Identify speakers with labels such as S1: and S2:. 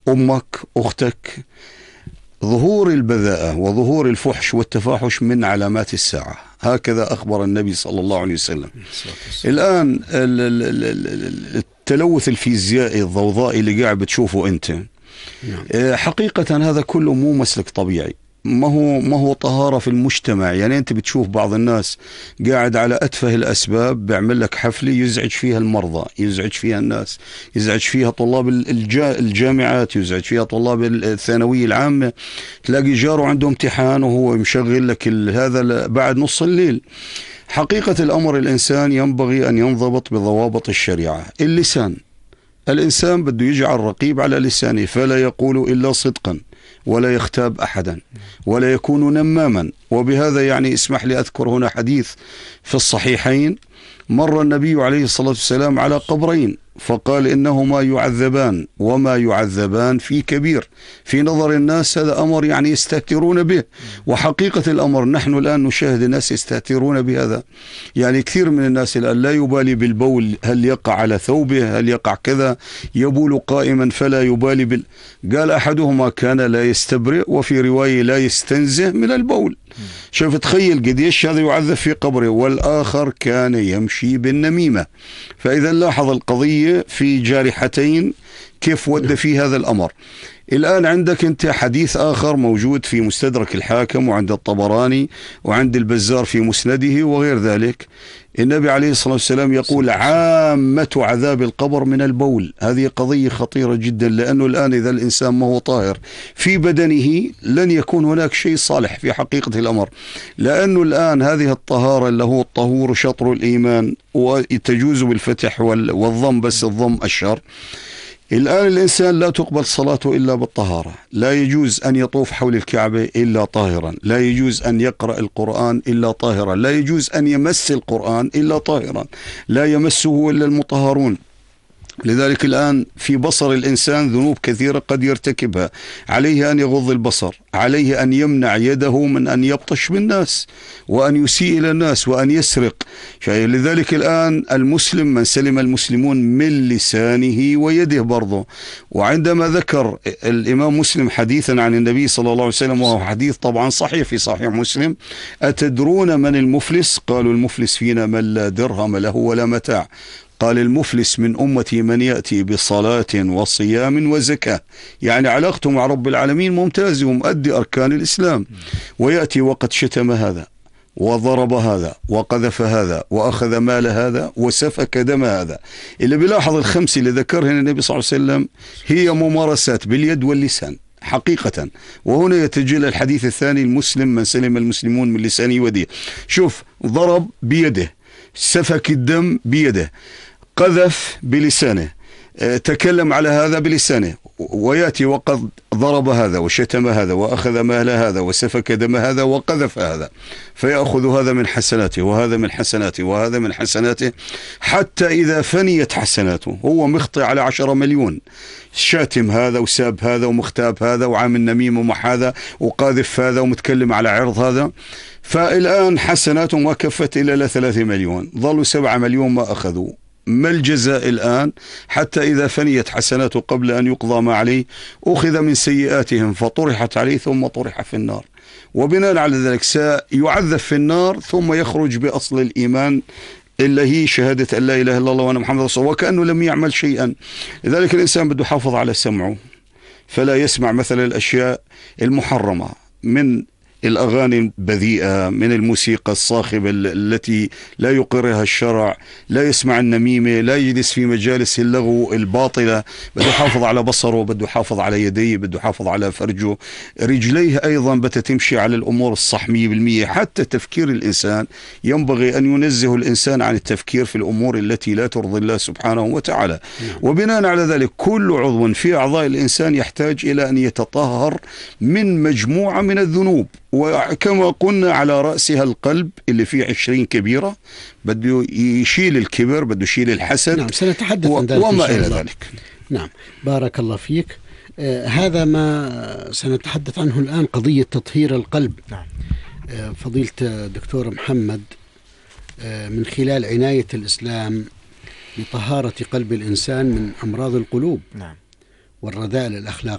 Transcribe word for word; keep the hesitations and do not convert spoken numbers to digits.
S1: أمك، أختك. ظهور البذاءة وظهور الفحش والتفاحش من علامات الساعة، هكذا أخبر النبي صلى الله عليه وسلم. الآن التلوث الفيزيائي الضوضائي اللي قاعد بتشوفه أنت، حقيقة هذا كله مو مسلك طبيعي، ما هو ما هو طهارة في المجتمع. يعني أنت بتشوف بعض الناس قاعد على أتفه الأسباب بيعمل لك حفلة يزعج فيها المرضى، يزعج فيها الناس، يزعج فيها طلاب الجامعات، يزعج فيها طلاب الثانوية العامة. تلاقي جاره عنده امتحان وهو مشغل لك هذا بعد نص الليل. حقيقة الأمر الإنسان ينبغي أن ينضبط بضوابط الشريعة. اللسان، الإنسان بده يجعل رقيب على لسانه، فلا يقول إلا صدقا ولا يختاب أحدا ولا يكون نماما. وبهذا يعني اسمح لي أذكر هنا حديث في الصحيحين. مر النبي عليه الصلاة والسلام على قبرين فقال إنهما يعذبان وما يعذبان في كبير. في نظر الناس هذا أمر يعني يستهترون به، وحقيقة الأمر نحن الآن نشاهد الناس يستهترون بهذا. يعني كثير من الناس الآن لا يبالي بالبول، هل يقع على ثوبه، هل يقع كذا، يبول قائما فلا يبالي بال... قال أحدهما كان لا يستبرئ، وفي رواية لا يستنزه من البول. شوف تخيل قديش هذا يعذب في قبره. والآخر كان يمشي بالنميمة. فإذا لاحظ القضية في جارحتين كيف ود في هذا الأمر. الآن عندك أنت حديث آخر موجود في مستدرك الحاكم وعند الطبراني وعند البزار في مسنده وغير ذلك. النبي عليه الصلاة والسلام يقول عامة عذاب القبر من البول. هذه قضية خطيرة جدا، لأنه الآن إذا الإنسان ما هو طاهر في بدنه لن يكون هناك شيء صالح في حقيقة الأمر. لأنه الآن هذه الطهارة اللي هو الطهور شطر الإيمان وتجوز بالفتح والضم، بس الضم الشر. الآن الإنسان لا تقبل صلاته إلا بالطهارة، لا يجوز أن يطوف حول الكعبة إلا طاهرا، لا يجوز أن يقرأ القرآن إلا طاهرا، لا يجوز أن يمس القرآن إلا طاهرا، لا يمسه إلا المطهرون. لذلك الآن في بصر الإنسان ذنوب كثيرة قد يرتكبها، عليه أن يغض البصر، عليه أن يمنع يده من أن يبطش بالناس وأن يسيء إلى الناس وأن يسرق. لذلك الآن المسلم من سلم المسلمون من لسانه ويده برضه. وعندما ذكر الإمام مسلم حديثا عن النبي صلى الله عليه وسلم، وهو حديث طبعا صحيح في صحيح مسلم: أتدرون من المفلس؟ قالوا المفلس فينا من لا درهم له ولا متاع. قال المفلس من أمتي من يأتي بصلاة وصيام وزكاة، يعني علاقته مع رب العالمين ممتازة ومؤدي أركان الإسلام، ويأتي وقد شتم هذا وضرب هذا وقذف هذا وأخذ مال هذا وسفك دم هذا. اللي بيلاحظ الخمس اللي ذكرهن النبي صلى الله عليه وسلم هي ممارسات باليد واللسان حقيقة. وهنا يتجلى الحديث الثاني: المسلم من سلم المسلمون من لسانه ويده. شوف، ضرب بيده، سفك الدم بيده، قذف بلسانه، تكلم على هذا بلسانه، ويأتي وقد ضرب هذا وشتم هذا وأخذ مال هذا وسفك دم هذا وقذف هذا، فيأخذ هذا من حسناته وهذا من حسناته وهذا من حسناته، حتى إذا فنيت حسناته هو مخطئ على عشرة مليون، شاتم هذا وساب هذا ومختاب هذا وعامل نميم ومح هذا وقاذف هذا ومتكلم على عرض هذا، فالآن حسناته ما كفت إلا ثلاثة مليون، ظلوا سبعة مليون ما أخذوا. ما الجزاء الآن؟ حتى إذا فنيت حسناته قبل أن يقضى ما عليه أخذ من سيئاتهم فطرحت عليه ثم طرح في النار، وبناء على ذلك سيعذب في النار ثم يخرج بأصل الإيمان إلا هي شهادة أن لا إله إلا الله وأن محمد رسول الله، وكأنه لم يعمل شيئا. لذلك الإنسان بده يحافظ على سمعه، فلا يسمع مثلا الأشياء المحرمة من الأغاني البذيئة، من الموسيقى الصاخبة التي لا يقرها الشرع، لا يسمع النميمة، لا يجلس في مجالس اللغو الباطلة. بده يحافظ على بصره، بده يحافظ على يديه، بده يحافظ على فرجه، رجليه أيضا بده تمشي على الأمور الصح مية بالمية. حتى تفكير الإنسان ينبغي أن ينزه الإنسان عن التفكير في الأمور التي لا ترضي الله سبحانه وتعالى. وبناء على ذلك كل عضو في أعضاء الإنسان يحتاج إلى أن يتطهر من مجموعة من الذنوب، وكما قلنا على رأسها القلب اللي فيه عشرين كبيرة، بده يشيل الكبر، بده يشيل الحسد.
S2: نعم، سنتحدث
S1: و...
S2: عن ذلك
S1: وما إلى ذلك.
S2: نعم، بارك الله فيك. آه هذا ما سنتحدث عنه الآن، قضية تطهير القلب.
S3: نعم.
S2: آه فضيلة دكتور محمد، آه من خلال عناية الإسلام بطهارة قلب الإنسان من أمراض القلوب.
S3: نعم.
S2: والرذائل الأخلاقية